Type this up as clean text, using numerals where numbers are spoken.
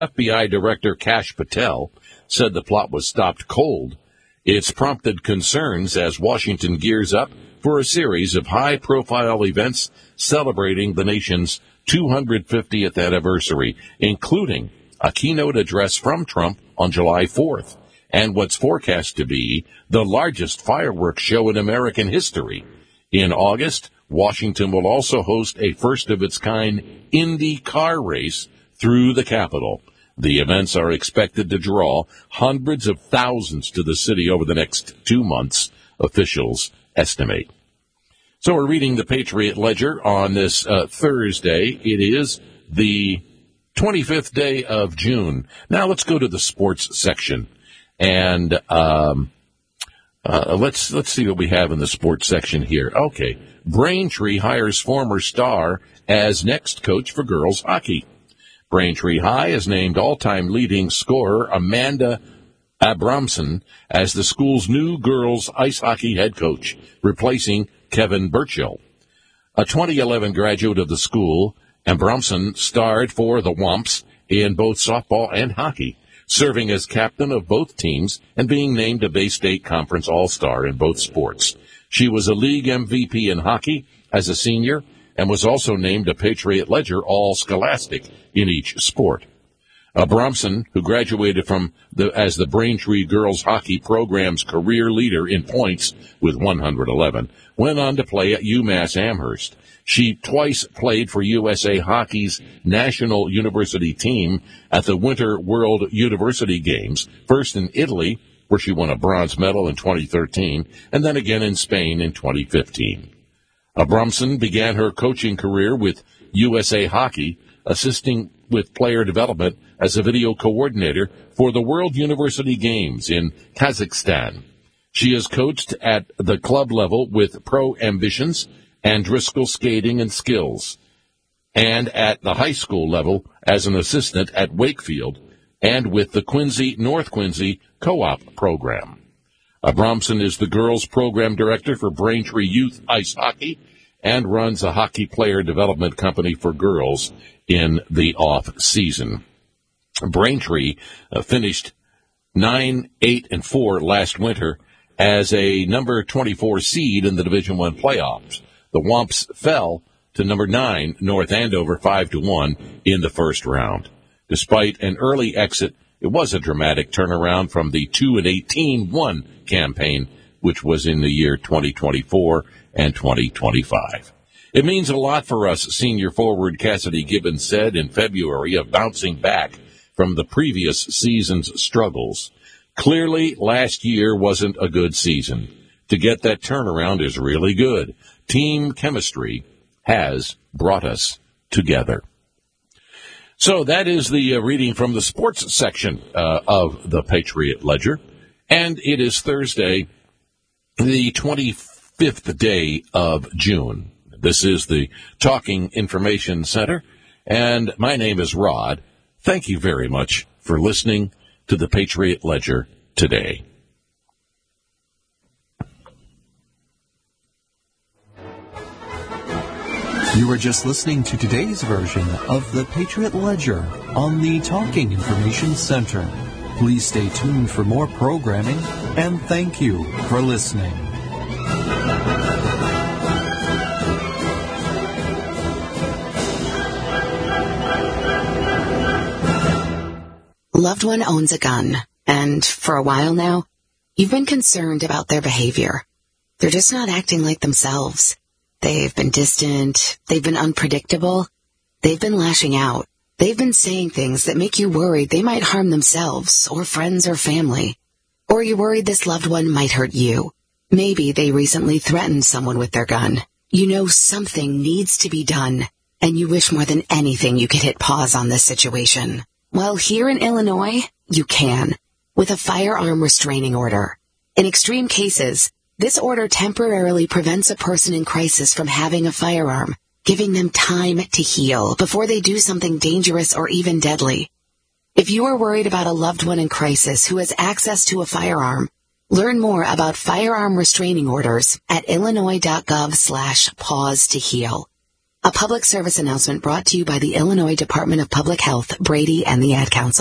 FBI Director Kash Patel said the plot was stopped cold. It's prompted concerns as Washington gears up for a series of high-profile events celebrating the nation's 250th anniversary, including a keynote address from Trump on July 4th, and what's forecast to be the largest fireworks show in American history. In August, Washington will also host a first-of-its-kind Indy car race through the Capitol. The events are expected to draw hundreds of thousands to the city over the next 2 months, officials estimate. So we're reading the Patriot Ledger on this Thursday. It is the 25th day of June. Now let's go to the sports section. And let's see what we have in the sports section here. Okay. Braintree hires former star as next coach for girls hockey. Braintree High has named all-time leading scorer Amanda Abramson as the school's new girls ice hockey head coach, replacing Kevin Burchill. A 2011 graduate of the school, Abramson starred for the Womps in both softball and hockey, serving as captain of both teams and being named a Bay State Conference All-Star in both sports. She was a league MVP in hockey as a senior and was also named a Patriot Ledger All-Scholastic in each sport. Abramson, who graduated as the Braintree girls hockey program's career leader in points with 111, went on to play at UMass Amherst. She twice played for USA Hockey's national university team at the Winter World University Games, first in Italy, where she won a bronze medal in 2013, and then again in Spain in 2015. Abramson began her coaching career with USA Hockey, assisting with player development as a video coordinator for the World University Games in Kazakhstan. She has coached at the club level with Pro Ambitions and Driscoll Skating and Skills, and at the high school level as an assistant at Wakefield and with the North Quincy Co-op program. Abramson is the girls program director for Braintree Youth Ice Hockey and runs a hockey player development company for girls in the off-season. Braintree finished 9-8-4 last winter as a number 24 seed in the Division I playoffs. The Womps fell to number 9, North Andover, 5-1 in the first round. Despite an early exit, it was a dramatic turnaround from the 2-18-1 campaign, which was in the year 2024 and 2025. It means a lot for us, senior forward Cassidy Gibbons said in February of bouncing back from the previous season's struggles. Clearly, last year wasn't a good season. To get that turnaround is really good. Team chemistry has brought us together. So that is the reading from the sports section of the Patriot Ledger. And it is Thursday, the 25th day of June. This is the Talking Information Center, and my name is Rod. Thank you very much for listening to the Patriot Ledger today. You are just listening to today's version of the Patriot Ledger on the Talking Information Center. Please stay tuned for more programming, and thank you for listening. Loved one owns a gun, and for a while now, you've been concerned about their behavior. They're just not acting like themselves. They've been distant, they've been unpredictable, they've been lashing out, they've been saying things that make you worried they might harm themselves or friends or family. Or you're worried this loved one might hurt you. Maybe they recently threatened someone with their gun. You know something needs to be done, and you wish more than anything you could hit pause on this situation. Well, here in Illinois, you can, with a firearm restraining order. In extreme cases, this order temporarily prevents a person in crisis from having a firearm, giving them time to heal before they do something dangerous or even deadly. If you are worried about a loved one in crisis who has access to a firearm, learn more about firearm restraining orders at illinois.gov/pause to heal. A public service announcement brought to you by the Illinois Department of Public Health, Brady, and the Ad Council.